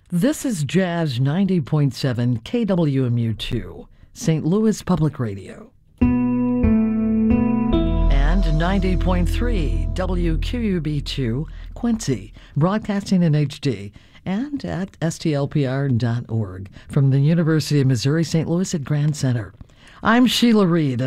This is Jazz 90.7 KWMU2, St. Louis Public Radio. And 90.3 WQUB2, Quincy, broadcasting in HD and at stlpr.org from the University of Missouri St. Louis at Grand Center. I'm Sheila Reed.